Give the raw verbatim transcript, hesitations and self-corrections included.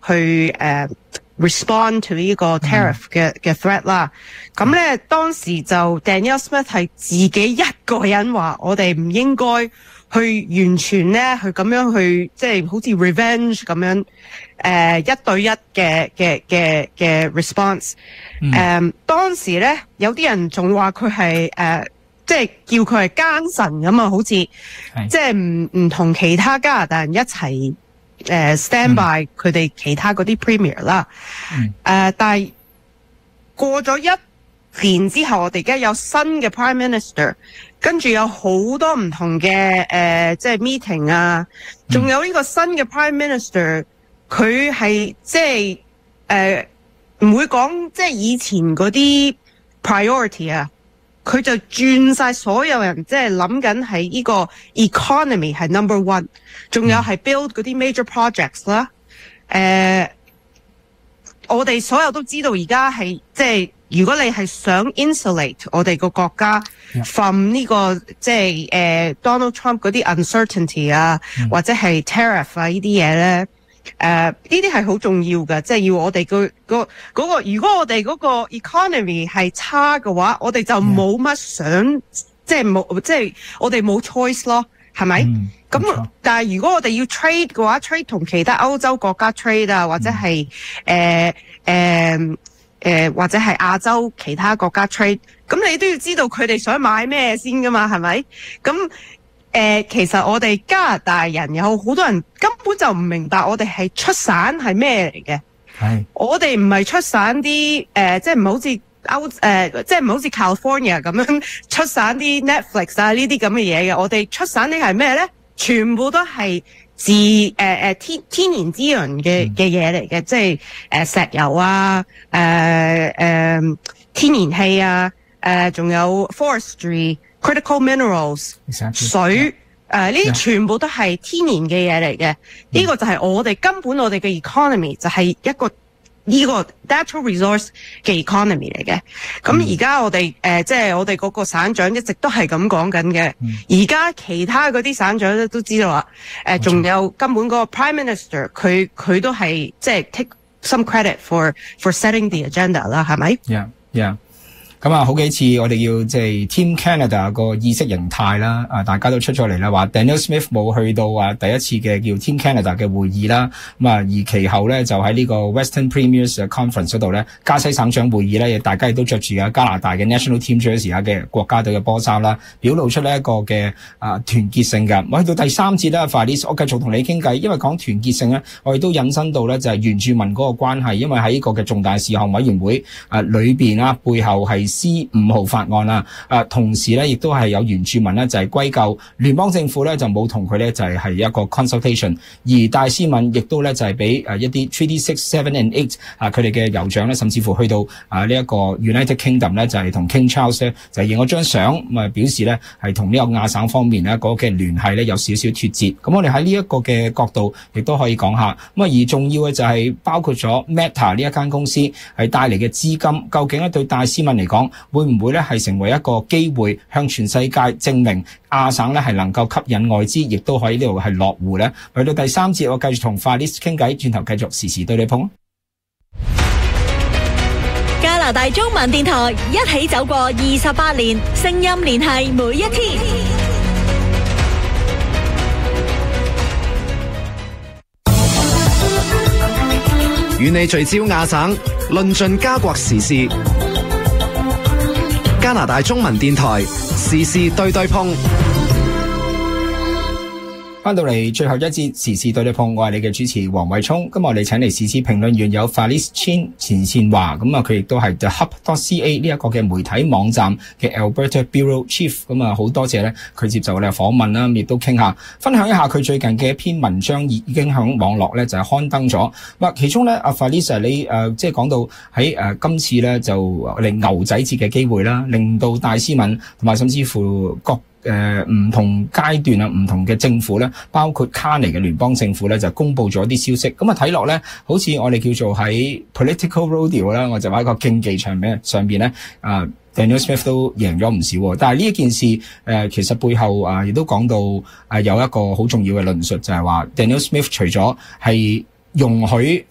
去誒、uh, respond to 呢個 tariff 嘅嘅 threat 啦。咁咧當時就 Danielle Smith 係自己一個人話，我哋唔應該去完全咧去咁樣去即係好似 revenge 咁樣誒、呃、一對一嘅嘅嘅嘅 response。誒、嗯呃、當時咧有啲人仲話佢係誒即係叫佢係奸神咁啊，好似即係唔唔同其他加拿大人一齊誒、uh, stand by 佢哋、嗯、其他嗰啲 premier 啦。誒、嗯呃、但係過咗一年之後，我哋而家有新嘅 prime minister， 跟住有好多唔同嘅誒即係 meeting 啊，仲有呢個新嘅 prime minister， 佢係即係誒唔會講即係以前嗰啲 priority 啊。佢就轉晒所有人，即係諗緊係呢個 economy 係 number one， 仲有係 build 嗰啲 major projects 啦。誒、呃，我哋所有都知道而家係即係，如果你係想 insulate 我哋個國家 from 呢、這個即係誒、呃、Donald Trump 嗰啲 uncertainty 啊，嗯、或者係 tariff 啊呢啲嘢咧。誒，呢啲係好重要嘅，即係要我哋個個嗰個，如果我哋嗰個 economy 係差嘅話，我哋就冇乜想，yeah. 即係冇，即係我哋冇 choice 咯，係咪？咁、mm, 但係如果我哋要 trade 嘅話 ，trade 同其他歐洲國家 trade 啊，或者係誒誒誒，或者係亞洲其他國家 trade， 咁你都要知道佢哋想買咩先噶嘛，係咪？咁。誒、呃，其實我哋加拿大人有好多人根本就唔明白我哋係出省係咩嚟嘅。係，我哋唔係出省啲誒、呃，即係唔好似歐誒，即係唔好似 California 咁樣出省啲 Netflix 啊呢啲咁嘅嘢嘅。我哋出省啲係咩咧？全部都係自誒誒、呃、天天然資源嘅嘅嘢嚟嘅，即係誒、呃、石油啊，誒、呃、誒、呃、天然氣啊，誒、呃、仲有 forestry。critical minerals、exactly. 水誒呢啲全部都係天然嘅嘢嚟嘅，呢、yeah. 個就係我哋根本我哋嘅 economy 就係一個呢個 natural resource 嘅 economy 嚟嘅。咁而家我哋誒即係我哋嗰個省長一直都係咁講緊嘅。而、mm. 家其他嗰啲省長咧都知道啦，誒仲有根本嗰個 prime minister 佢佢都係即係 take some credit for for setting the agenda 啦，係咪？ Yeah, yeah. 咁啊，好幾次我哋要即係 Team Canada 個意識形態啦，啊大家都出咗嚟啦，話 Danielle Smith 冇去到啊第一次嘅叫 Team Canada 嘅會議啦，咁啊而其後咧就喺呢個 Western Premiers Conference 嗰度咧，加西省長會議咧，大家亦都着住啊加拿大嘅 National Team Jersey 嘅國家隊嘅波衫啦，表露出呢一個嘅啊團結性㗎。我去到第三節咧 Faris 我繼續同你傾偈，因為講團結性咧，我哋都引申到咧就係原住民嗰個關係，因為喺呢個嘅重大事項委員會啊裏邊啊背後係C 五號法案啦，啊，同時咧亦都係有原住民咧就係歸咎聯邦政府咧就冇同佢咧就係係一個 consultation， 而戴斯敏亦都咧就係俾誒一啲 Treaty Six、Seven and Eight 啊佢哋嘅酋長咧，甚至乎去到啊呢一個 United Kingdom 咧就係同 King Charles 咧就係影咗張相，咁啊表示咧係同呢個亞省方面咧嗰個嘅聯繫咧有少少脫節。咁我哋喺呢一個嘅角度亦都可以講下，咁啊而重要嘅就係包括咗 Meta 呢一間公司係帶嚟嘅資金，究竟咧對戴斯敏嚟講會唔會咧係成為一個機會，向全世界證明亞省咧係能夠吸引外資，亦都可以呢度係落戶咧。去到第三節，我繼續同 Faris 傾偈，轉頭繼續時時對你碰。 加拿大中文電台一起走過二十八年，聲音聯繫每一天。 與你聚焦亞省，論盡加國時事。加拿大中文電台時事對對碰， 翻到嚟最後一節時事對對碰，我係你嘅主持黃偉聰。今日我哋請嚟時事評論員有 Faris Chin 錢倩華，咁啊佢亦都係 The Hub dot C A 呢一個嘅媒體網站嘅 Alberta Bureau Chief， 咁啊好多謝咧佢接受我哋嘅訪問啦，亦都傾下分享一下佢最近嘅一篇文章已已經響網絡咧就係刊登咗。咁其中咧阿 Faris 你誒即係講到喺誒今次咧就令牛仔節嘅機會啦，令到戴斯敏同埋甚至乎各誒、呃、唔同階段啊，唔同嘅政府咧，包括卡尼嘅聯邦政府咧，就公布咗啲消息。咁啊睇落咧，好似我哋叫做喺 political rodeo 啦，我就話一個競技場面上邊咧，啊 Danielle Smith 都贏咗唔少。但係呢一件事誒、呃，其實背後啊，亦都講到啊有一個好重要嘅論述，就係、是、話 Danielle Smith 除咗係容許